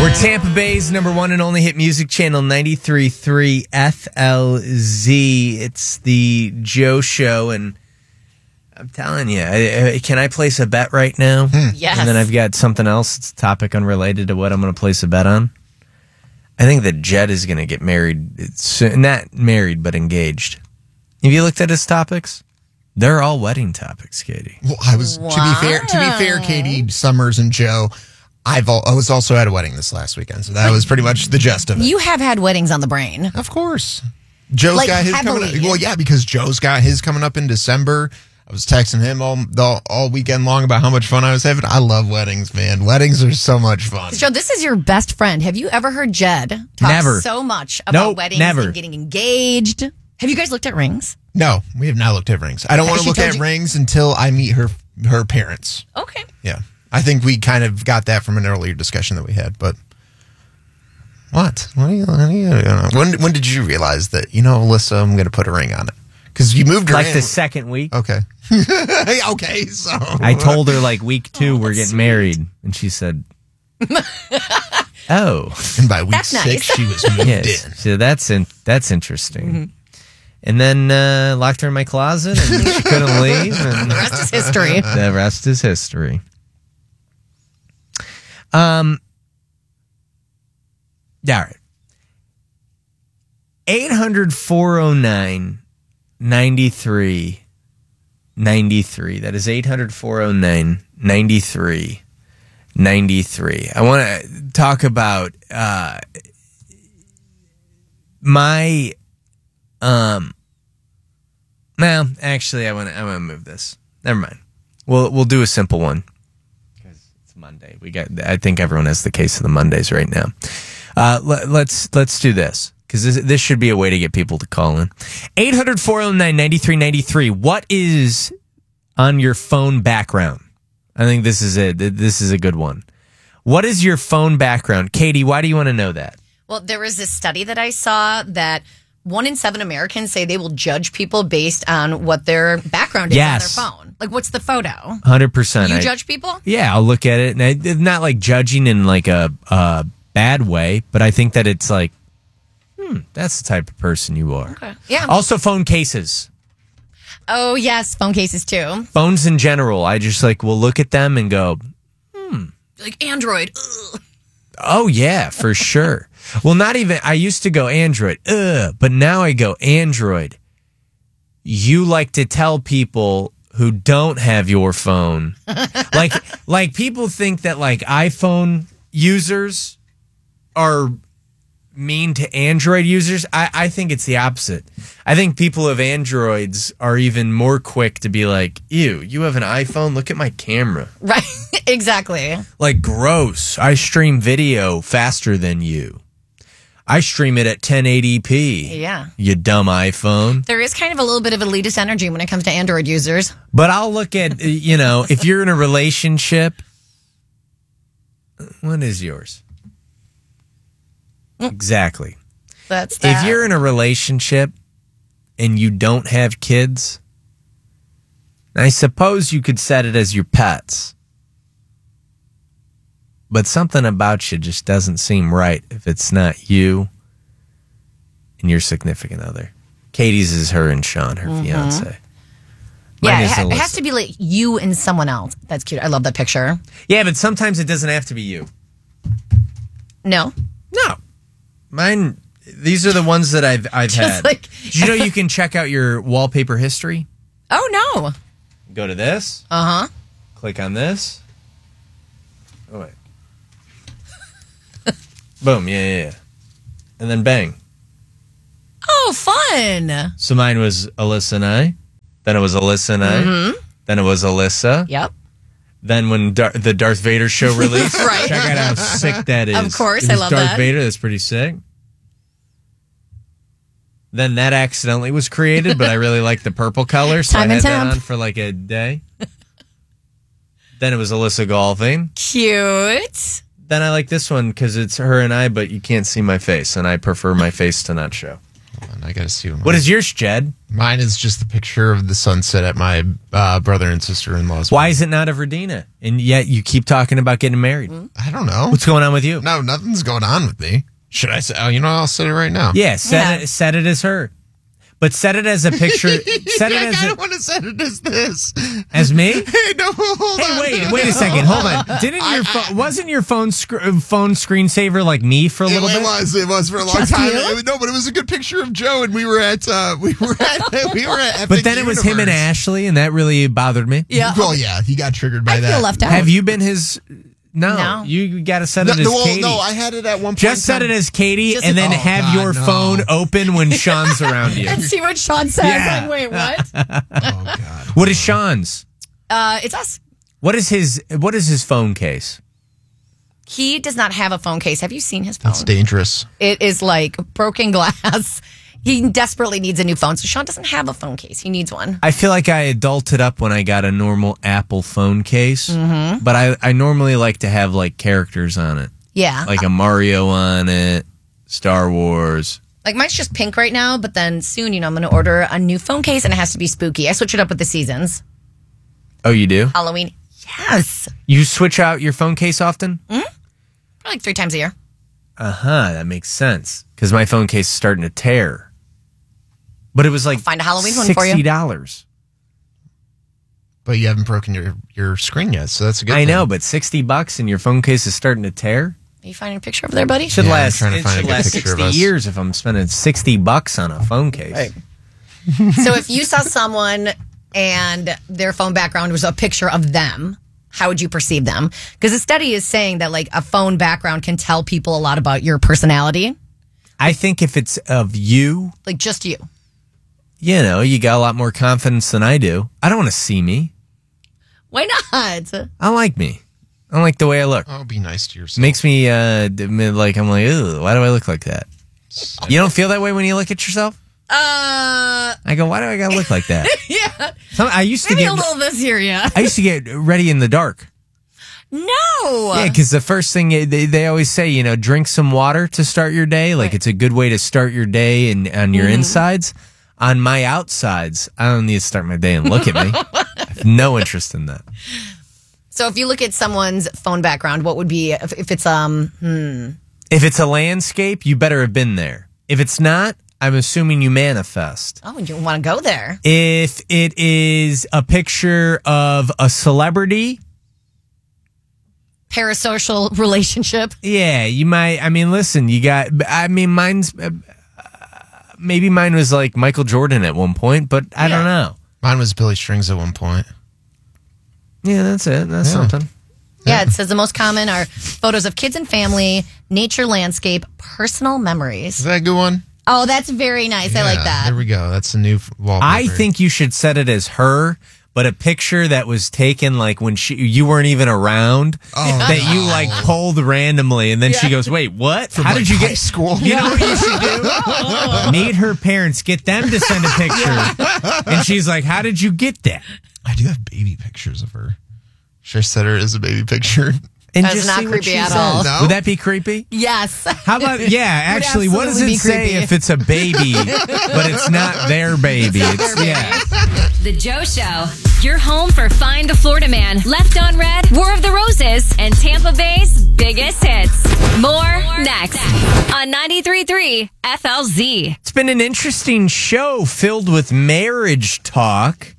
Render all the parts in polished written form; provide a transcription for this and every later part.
We're Tampa Bay's number one and only hit music channel, 93.3 FLZ. It's the Joe Show, and I'm telling you, can I place a bet right now? Yes. And then I've got something else. It's a topic unrelated to what I'm going to place a bet on. I think that Jed is going to get married. Not married, but engaged. Have you looked at his topics? They're all wedding topics, Katie. Well, to be fair, Katie, Summers, and Joe, I was also at a wedding this last weekend, so that was pretty much the gist of it. You have had weddings on the brain. Of course. Joe's got his coming up. Well, yeah, because Joe's got his coming up in December. I was texting him all weekend long about how much fun I was having. I love weddings, man. Weddings are so much fun. Joe, this is your best friend. Have you ever heard Jed talk so much about weddings and getting engaged? Have you guys looked at rings? No, we have not looked at rings. I don't want to look at rings until I meet her parents. Okay. Yeah. I think we kind of got that from an earlier discussion that we had, but what? When did you realize that, Alyssa, I'm going to put a ring on it? Because you moved her in. The second week. Okay. Okay, so. I told her week 2 we're getting married, and she said, oh. And by week 6, she was moved in. So that's interesting. Mm-hmm. And then locked her in my closet, and she couldn't leave. And the rest is history. The rest is history. All right. 800-409-9393. That is 800-409-9393. I want to talk about my no, actually I want to move this. Never mind. We'll do a simple one. Monday. I think everyone has the case of the Mondays right now. Let's do this, because this should be a way to get people to call in. 800-409-9393. What is on your phone background? I think this is it. This is a good one. What is your phone background? Katie, why do you want to know that? Well, there was this study that I saw that 1 in 7 Americans say they will judge people based on what their background is on their phone. Like, what's the photo? 100%. You judge people? Yeah, I'll look at it. And not like judging in like a bad way, but I think that it's like, that's the type of person you are. Okay. Yeah. Also, phone cases. Oh, yes. Phone cases, too. Phones in general. I just will look at them and go, Like Android. Ugh. Oh, yeah, for sure. Well, not even, I used to go Android, but now I go Android. You like to tell people who don't have your phone, like people think that iPhone users are mean to Android users. I think it's the opposite. I think people of Androids are even more quick to be like, ew, you have an iPhone? Look at my camera. Right, exactly. Gross. I stream video faster than you. I stream it at 1080p. Yeah. You dumb iPhone. There is kind of a little bit of elitist energy when it comes to Android users. But I'll look at, if you're in a relationship, what is yours? Exactly. That's that. If you're in a relationship and you don't have kids, I suppose you could set it as your pets. But something about you just doesn't seem right if it's not you and your significant other. Katie's is her and Sean, her fiance. Yeah, it has to be like you and someone else. That's cute. I love that picture. Yeah, but sometimes it doesn't have to be you. No. Mine, these are the ones that I've had. Did you know you can check out your wallpaper history? Oh, no. Go to this. Uh-huh. Click on this. Oh, wait. Boom, yeah. And then bang. Oh, fun. So mine was Alyssa and I. Then it was Alyssa and I. Mm-hmm. Then it was Alyssa. Yep. Then when the Darth Vader show released, right. Check out how sick that is. Of course, I love Darth that. Vader, that's pretty sick. Then that accidentally was created, but I really like the purple color, so I had that on for a day. Then it was Alyssa golfing. Cute. Then I like this one because it's her and I, but you can't see my face, and I prefer my face to not show. I got to see what is yours, Jed? Mine is just the picture of the sunset at my brother and sister-in-law's. Why is it not a Verdina? And yet you keep talking about getting married. I don't know. What's going on with you? No, nothing's going on with me. Should I say? Oh, I'll set it right now. Yeah, set it as her. But set it as a picture. Set it as I don't want to set it as this. As me? Hey, no, hold on. Wait a second. Hold on. Wasn't your phone screensaver like me for a little bit? It was for a long time. But it was a good picture of Joe, and we were at Epic But then it was him and Ashley, and that really bothered me. Yeah. Well, yeah, he got triggered by that. I feel left out. Have you been his? No. You got to set it as Katie. No, I had it at one point. Just set it as Katie, and then have your phone open when Sean's around you. And see what Sean says. Yeah. Like, wait, what? Oh, God. What is Sean's? It's us. What is his phone case? He does not have a phone case. Have you seen his phone? That's dangerous. It is like broken glass. He desperately needs a new phone. So Sean doesn't have a phone case. He needs one. I feel like I adulted up when I got a normal Apple phone case. Mm-hmm. But I normally like to have like characters on it. Yeah. Like a Mario on it, Star Wars. Like mine's just pink right now, but then soon, I'm going to order a new phone case and it has to be spooky. I switch it up with the seasons. Oh, you do? Halloween. Yes. You switch out your phone case often? Mm-hmm. Like 3 times a year. That makes sense. Because my phone case is starting to tear. But it was like I'll find a Halloween one for you. $60. But you haven't broken your screen yet, so that's a good thing. I know, but $60 and your phone case is starting to tear? Are you finding a picture over there, buddy? Should last, I'm trying to find a good picture 60 of us. years if I'm spending $60 on a phone case. Right. So if you saw someone and their phone background was a picture of them, how would you perceive them? Because the study is saying that like a phone background can tell people a lot about your personality. I think if it's of you, like just you. You got a lot more confidence than I do. I don't want to see me. Why not? I like me. I like the way I look. Oh, be nice to yourself. Makes me like I'm like, ew, why do I look like that? You don't feel that way when you look at yourself? I go, why do I gotta look like that? Yeah. I used to Maybe get a little this year, yeah. I used to get ready in the dark. No. Yeah, because the first thing they always say, drink some water to start your day. Like it's a good way to start your day and on your insides. On my outsides, I don't need to start my day and look at me. I have no interest in that. So if you look at someone's phone background, what would be if it's If it's a landscape, you better have been there. If it's not, I'm assuming you manifest. Oh, you want to go there. If it is a picture of a celebrity, parasocial relationship. Yeah, you might. I mean, listen, mine's. Maybe mine was like Michael Jordan at one point, but I don't know. Mine was Billy Strings at one point. Yeah, that's it. That's something. Yeah, it says the most common are photos of kids and family, nature, landscape, personal memories. Is that a good one? Oh, that's very nice. I like that. There we go. That's a new wallpaper. I think you should set it as her, but a picture that was taken like when you weren't even around, that you like pulled randomly, and then she goes, "Wait, what? From How did you get school? You know what you should do? Meet her parents, get them to send a picture, and she's like, "How did you get that?" I do have baby pictures of her. Should I set her as a baby picture? And that's not creepy at all. No? Would that be creepy? Yes. How about, actually, what does it say if it's a baby, but it's not their baby? The Joe Show, your home for Find the Florida Man, Left on Red, War of the Roses, and Tampa Bay's biggest hits. More next on 93.3 FLZ. It's been an interesting show filled with marriage talk,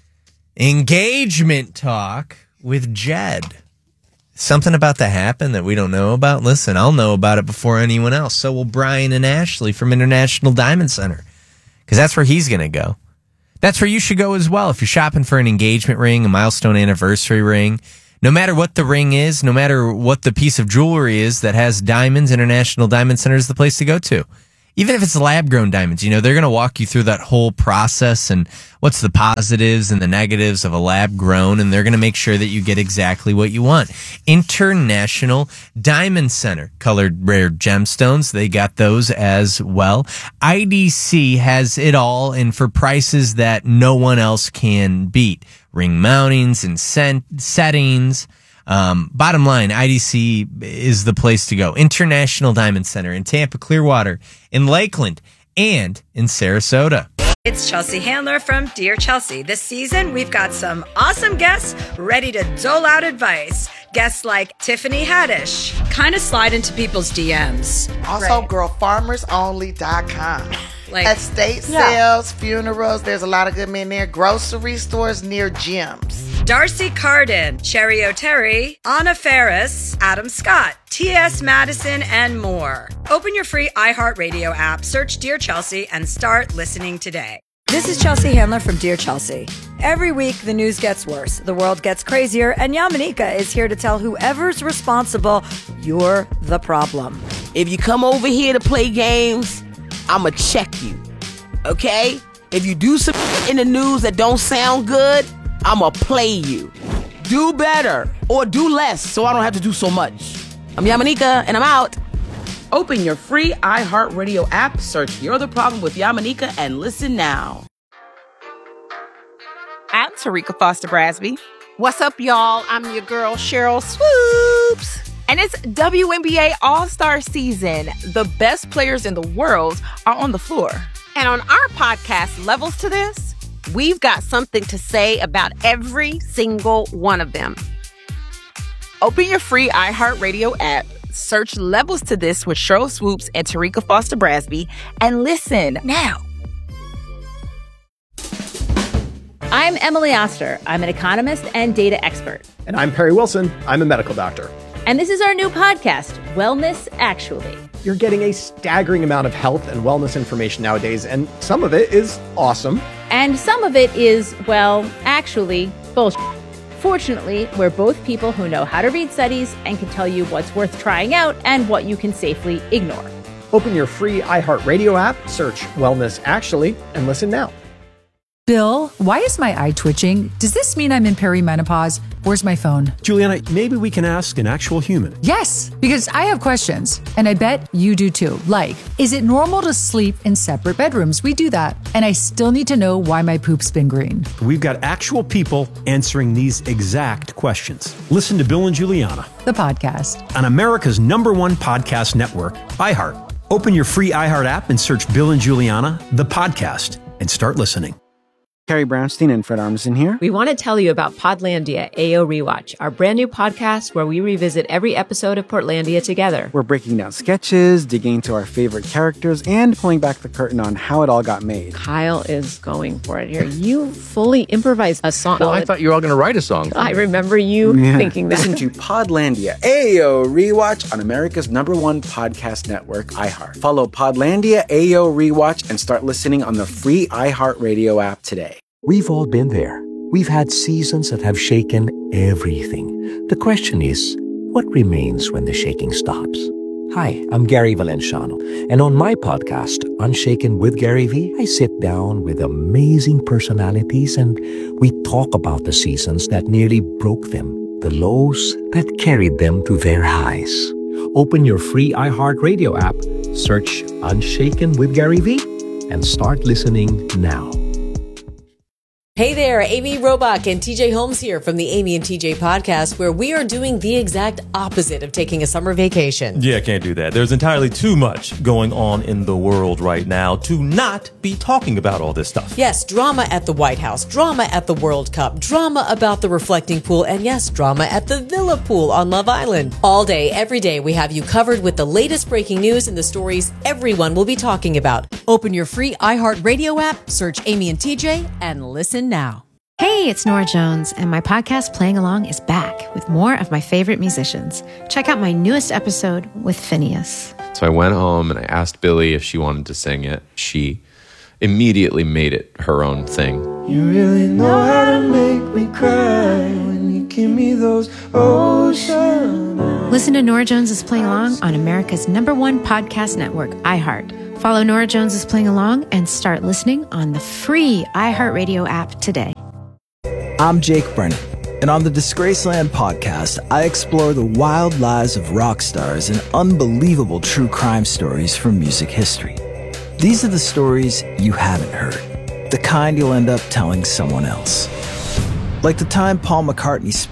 engagement talk with Jed. Something about to happen that we don't know about? Listen, I'll know about it before anyone else. So will Brian and Ashley from International Diamond Center, because that's where he's going to go. That's where you should go as well if you're shopping for an engagement ring, a milestone anniversary ring. No matter what the ring is, no matter what the piece of jewelry is that has diamonds, International Diamond Center is the place to go to. Even if it's lab-grown diamonds, they're going to walk you through that whole process and what's the positives and the negatives of a lab-grown, and they're going to make sure that you get exactly what you want. International Diamond Center, colored rare gemstones, they got those as well. IDC has it all, and for prices that no one else can beat. Ring mountings and settings. Bottom line, IDC is the place to go. International Diamond Center in Tampa, Clearwater, in Lakeland, and in Sarasota. It's Chelsea Handler from Dear Chelsea. This season, we've got some awesome guests ready to dole out advice. Guests like Tiffany Haddish kind of slide into people's DMs. Also, girlfarmersonly.com. Estate sales, funerals, there's a lot of good men there. Grocery stores near gyms. Darcy Carden, Cherry O'Terry, Anna Ferris, Adam Scott, T.S. Madison, and more. Open your free iHeartRadio app, search Dear Chelsea, and start listening today. This is Chelsea Handler from Dear Chelsea. Every week, the news gets worse, the world gets crazier, and Yamanika is here to tell whoever's responsible, you're the problem. If you come over here to play games, I'ma check you, okay? If you do some in the news that don't sound good, I'ma play you. Do better or do less so I don't have to do so much. I'm Yamanika and I'm out. Open your free iHeartRadio app, search You're the Problem with Yamanika, and listen now. I'm Tarika Foster Brasby. What's up, y'all? I'm your girl, Cheryl Swoops. And it's WNBA All-Star season. The best players in the world are on the floor. And on our podcast, Levels to This, we've got something to say about every single one of them. Open your free iHeartRadio app, search Levels to This with Cheryl Swoops and Tarika Foster Brasby, and listen now. I'm Emily Oster. I'm an economist and data expert. And I'm Perry Wilson. I'm a medical doctor. And this is our new podcast, Wellness Actually. You're getting a staggering amount of health and wellness information nowadays, and some of it is awesome. And some of it is, well, actually, bullshit. Fortunately, we're both people who know how to read studies and can tell you what's worth trying out and what you can safely ignore. Open your free iHeartRadio app, search Wellness Actually, and listen now. Bill, why is my eye twitching? Does this mean I'm in perimenopause? Where's my phone? Juliana, maybe we can ask an actual human. Yes, because I have questions, and I bet you do too. Like, is it normal to sleep in separate bedrooms? We do that. And I still need to know why my poop's been green. We've got actual people answering these exact questions. Listen to Bill and Juliana, the podcast, on America's #1 podcast network, iHeart. Open your free iHeart app and search Bill and Juliana, the podcast, and start listening. Carrie Brownstein and Fred Armisen here. We want to tell you about Podlandia AO Rewatch, our brand new podcast where we revisit every episode of Portlandia together. We're breaking down sketches, digging into our favorite characters, and pulling back the curtain on how it all got made. Kyle is going for it here. You fully improvised a song. Well, I thought you were all going to write a song. I remember you thinking that. Listen to Podlandia AO Rewatch on America's #1 podcast network, iHeart. Follow Podlandia AO Rewatch and start listening on the free iHeartRadio app today. We've all been there. We've had seasons that have shaken everything. The question is, what remains when the shaking stops? Hi, I'm Gary Valenciano, and on my podcast, Unshaken with Gary V, I sit down with amazing personalities and we talk about the seasons that nearly broke them, the lows that carried them to their highs. Open your free iHeartRadio app, search Unshaken with Gary V, and start listening now. Hey there, Amy Robach and TJ Holmes here from the Amy and TJ podcast, where we are doing the exact opposite of taking a summer vacation. Yeah, can't do that. There's entirely too much going on in the world right now to not be talking about all this stuff. Yes, drama at the White House, drama at the World Cup, drama about the reflecting pool, and yes, drama at the Villa Pool on Love Island. All day, every day, we have you covered with the latest breaking news and the stories everyone will be talking about. Open your free iHeartRadio app, search Amy and TJ, and listen now. Hey, it's Nora Jones, and my podcast Playing Along is back with more of my favorite musicians. Check out my newest episode with Phineas. So I went home and I asked Billy if she wanted to sing it. She immediately made it her own thing. You really know how to make me cry when you give me those ocean eyes. Listen to Nora Jones is Playing Along on America's #1 podcast network, iHeart. Follow Nora Jones is Playing Along and start listening on the free iHeartRadio app today. I'm Jake Brennan, and on the Disgraceland podcast, I explore the wild lives of rock stars and unbelievable true crime stories from music history. These are the stories you haven't heard, the kind you'll end up telling someone else. Like the time Paul McCartney spent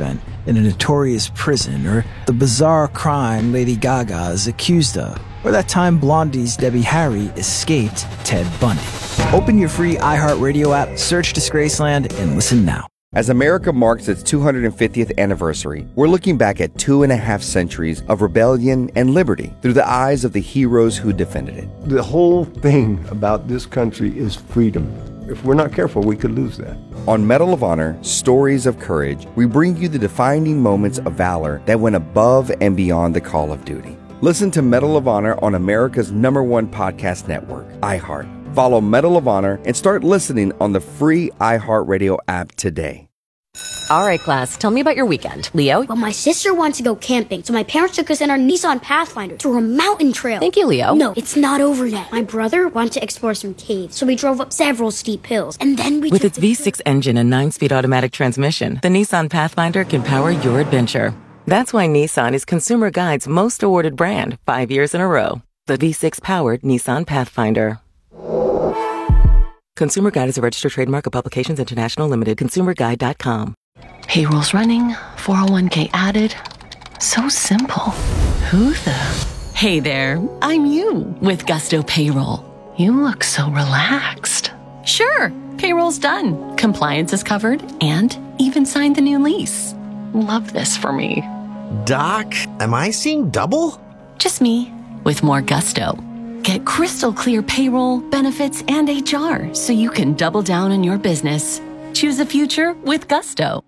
in a notorious prison, or the bizarre crime Lady Gaga is accused of, or that time Blondie's Debbie Harry escaped Ted Bundy. Open your free iHeartRadio app, search Disgraceland, and listen now. As America marks its 250th anniversary, we're looking back at 2.5 centuries of rebellion and liberty through the eyes of the heroes who defended it. The whole thing about this country is freedom. If we're not careful, we could lose that. On Medal of Honor, Stories of Courage, we bring you the defining moments of valor that went above and beyond the call of duty. Listen to Medal of Honor on America's #1 podcast network, iHeart. Follow Medal of Honor and start listening on the free iHeartRadio app today. All right, class, tell me about your weekend. Leo? Well, my sister wanted to go camping, so my parents took us in our Nissan Pathfinder to a mountain trail. Thank you, Leo. No, it's not over yet. My brother wanted to explore some caves, so we drove up several steep hills, and then we With its V6 engine and 9-speed automatic transmission, the Nissan Pathfinder can power your adventure. That's why Nissan is Consumer Guide's most awarded brand 5 years in a row. The V6-powered Nissan Pathfinder. Consumer Guide is a registered trademark of Publications International Limited. ConsumerGuide.com. Payroll's running, 401k added. So simple. Who the? Hey there, I'm you with Gusto Payroll. You look so relaxed. Sure, payroll's done. Compliance is covered and even signed the new lease. Love this for me. Doc, am I seeing double? Just me with more gusto. Get crystal clear payroll, benefits, and HR so you can double down on your business. Choose a future with Gusto.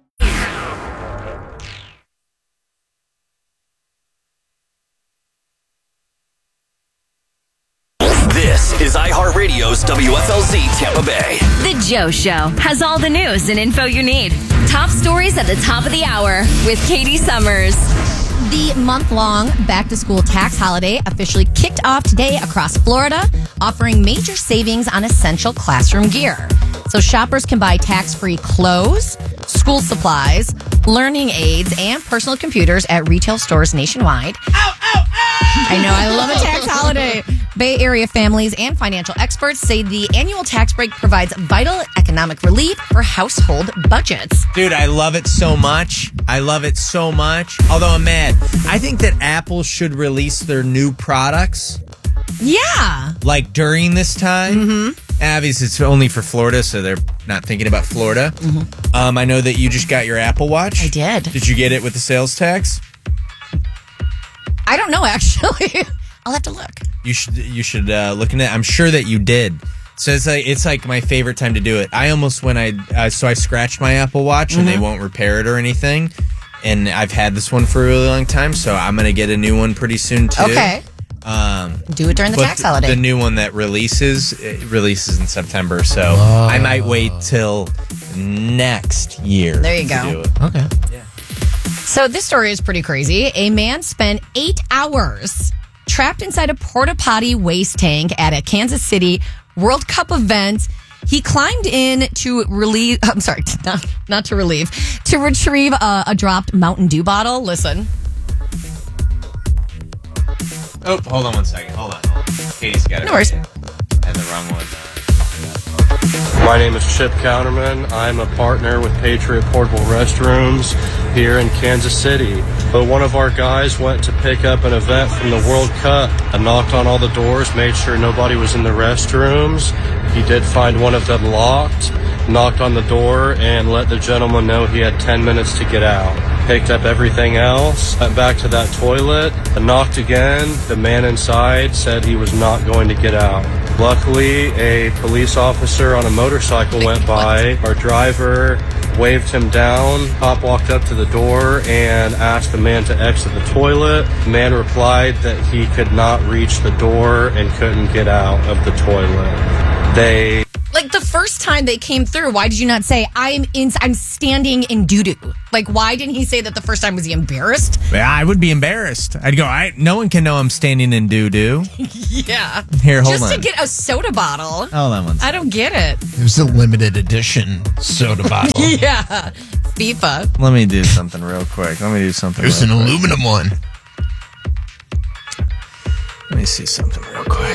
This is iHeartRadio's WFLZ Tampa Bay. The Joe Show has all the news and info you need. Top stories at the top of the hour with Katie Summers. The month-long back-to-school tax holiday officially kicked off today across Florida, offering major savings on essential classroom gear. So shoppers can buy tax-free clothes, school supplies, learning aids, and personal computers at retail stores nationwide. I know, I love a tax holiday. Bay Area families and financial experts say the annual tax break provides vital economic relief for household budgets. Dude, I love it so much. I love it so much. Although I'm mad. I think that Apple should release their new products. Yeah. Like during this time. Mm-hmm. Obviously, it's only for Florida, so they're not thinking about Florida. Mm-hmm. I know that you just got your Apple Watch. I did. Did you get it with the sales tax? I don't know, actually. I'll have to look. You should look into it. I'm sure that you did. So it's like my favorite time to do it. I almost I scratched my Apple Watch and they won't repair it or anything. And I've had this one for a really long time, so I'm gonna get a new one pretty soon too. Okay. Do it during the tax holiday. The new one that releases in September, so I might wait till next year. There you to go. do it. Okay. Yeah. So this story is pretty crazy. A man spent 8 hours trapped inside a porta potty waste tank at a Kansas City World Cup event. He climbed in to relieve. I'm sorry, not to relieve. To retrieve a dropped Mountain Dew bottle. Listen. Oh, hold on one second. Hold on. Katie's got it. No worries. I had the wrong one. My name is Chip Counterman. I'm a partner with Patriot Portable Restrooms here in Kansas City. But one of our guys went to pick up an event from the World Cup. I knocked on all the doors, made sure nobody was in the restrooms. He did find one of them locked, knocked on the door, and let the gentleman know he had 10 minutes to get out. Picked up everything else, went back to that toilet, knocked again. The man inside said he was not going to get out. Luckily, a police officer on a motorcycle went by. Our driver waved him down. Cop walked up to the door and asked the man to exit the toilet. The man replied that he could not reach the door and couldn't get out of the toilet. Like the first time they came through, why did you not say I'm standing in doo-doo? Like, why didn't he say that the first time? Was he embarrassed? Yeah, I would be embarrassed. I'd go, no one can know I'm standing in doo-doo. Yeah. Here, hold on. Just to get a soda bottle. Hold on one second. I don't get it. It was a limited edition soda bottle. Yeah. FIFA. Let me do something real quick. It was an aluminum one. Let me see something real quick.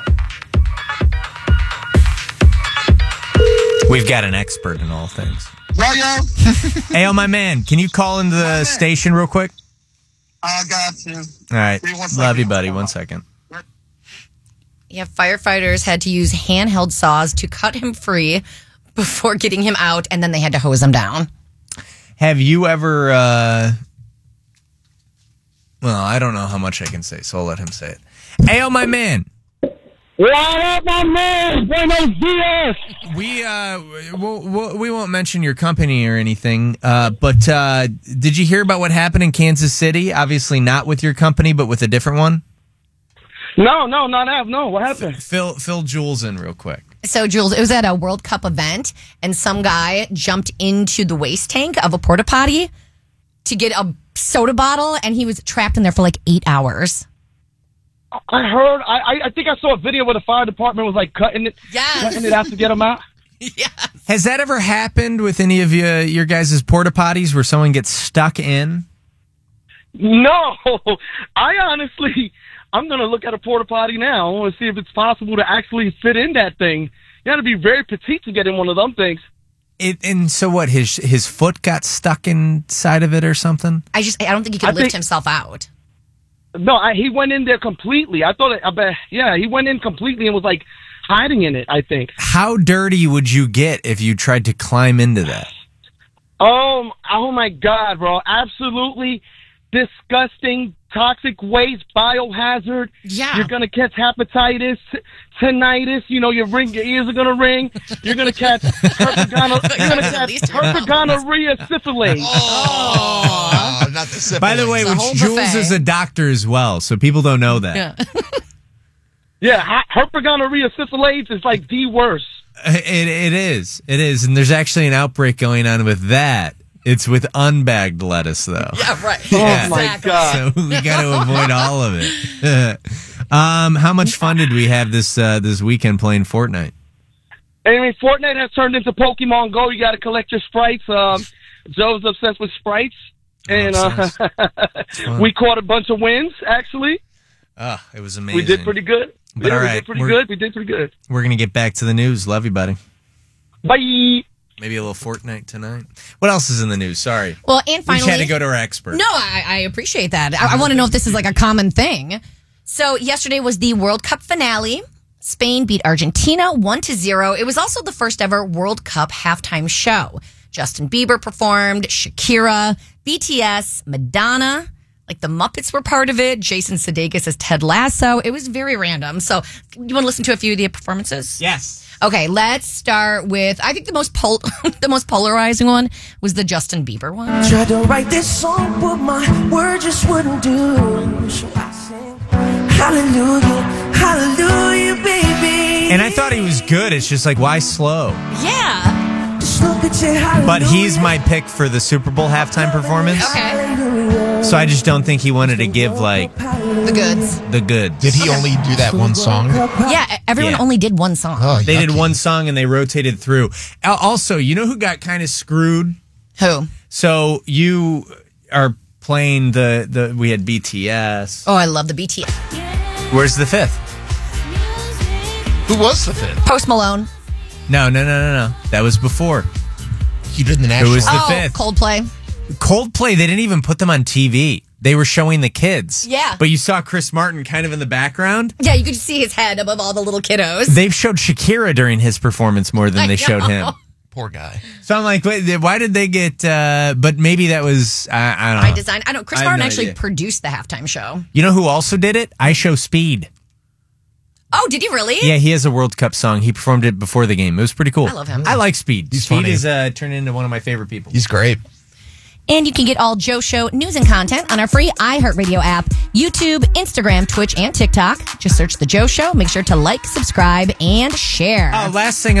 We've got an expert in all things. Right, yo? Hey, my man, can you call into the station real quick? I got you. All right. Love you, buddy. 1 second. Yeah, firefighters had to use handheld saws to cut him free before getting him out, and then they had to hose him down. Have you ever... Well, I don't know how much I can say, so I'll let him say it. Hey, my man. What up, my man? Buenos dias. We won't mention your company or anything, but did you hear about what happened in Kansas City? Obviously not with your company, but with a different one. No, not have. No, what happened? Fill Jules in real quick. So, Jules, it was at a World Cup event, and some guy jumped into the waste tank of a porta potty to get a soda bottle, and he was trapped in there for like 8 hours. I heard. I think I saw a video where the fire department was like cutting it out to get him out. Yes. Has that ever happened with any of your guys' porta potties where someone gets stuck in? No, I'm going to look at a porta potty now. I want to see if it's possible to actually fit in that thing. You got to be very petite to get in one of them things. And so what? His foot got stuck inside of it or something? I don't think he could lift himself out. No, he went in there completely. He went in completely and was like hiding in it, I think. How dirty would you get if you tried to climb into that? Oh my God, bro. Absolutely disgusting, toxic waste, biohazard. Yeah. You're going to catch hepatitis, tinnitus. You know, your ears are going to ring. You're going to catch herpes-gonorrhea, syphilis. Oh, not the syphilis. By the way, Jules is a doctor as well, so people don't know that. Yeah, herpes-gonorrhea, syphilis is like the worst. It is, and there's actually an outbreak going on with that. It's with unbagged lettuce, though. Yeah, right. Oh, my God. So we got to avoid all of it. How much fun did we have this weekend playing Fortnite? I mean, Fortnite has turned into Pokemon Go. You got to collect your sprites. Joe's obsessed with sprites. And we caught a bunch of wins, actually. Oh, it was amazing. We did pretty good. But all right, we did pretty good. We're going to get back to the news. Love you, buddy. Bye. Maybe a little Fortnite tonight. What else is in the news? Sorry. Well, and finally, we just had to go to our expert. No, I appreciate that. I want to know if this is like a common thing. So yesterday was the World Cup finale. Spain beat Argentina 1-0. It was also the first ever World Cup halftime show. Justin Bieber performed, Shakira, BTS, Madonna, like the Muppets were part of it. Jason Sudeikis as Ted Lasso. It was very random. So you want to listen to a few of the performances? Yes. Okay, let's start with, I think the most polarizing one was the Justin Bieber one. Tried to write this song, but my words just wouldn't do. So I sing, hallelujah, hallelujah, baby. And I thought he was good. It's just like, why slow? Yeah. Just look at you, hallelujah. But he's my pick for the Super Bowl halftime performance. Okay. So I just don't think he wanted to give, like... The goods. The goods. Did he only do that one song? Yeah, everyone only did one song. Oh, they did one song and they rotated through. Also, you know who got kind of screwed? Who? So you are playing we had BTS. Oh, I love the BTS. Where's the fifth? Who was the fifth? Post Malone. No. That was before. You did the national. Who was the fifth? Coldplay. Coldplay, they didn't even put them on TV. They were showing the kids. Yeah. But you saw Chris Martin kind of in the background. Yeah, you could see his head above all the little kiddos. They've showed Shakira during his performance more than they showed him. Poor guy. So I'm like, wait, why did they get, but maybe that was, I don't know. By design. I don't Chris Martin actually produced the halftime show. You know who also did it? I Show Speed. Oh, did he really? Yeah, he has a World Cup song. He performed it before the game. It was pretty cool. I love him. I like Speed. He's Speed funny. is turned into one of my favorite people. He's great. And you can get all Joe Show news and content on our free iHeartRadio app, YouTube, Instagram, Twitch, and TikTok. Just search The Joe Show. Make sure to like, subscribe, and share. Last thing